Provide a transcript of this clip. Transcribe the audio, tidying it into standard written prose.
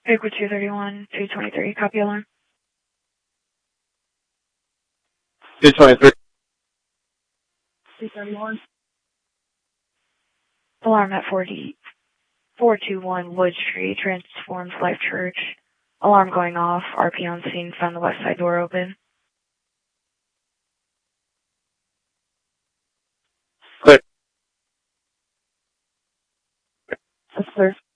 Lakewood 231, 223, copy alarm. 223. 231. Alarm at 421 Wood Street, Transformed Life Church. Alarm going off, RP on scene, found the west side door open. Clear. Yes, sir.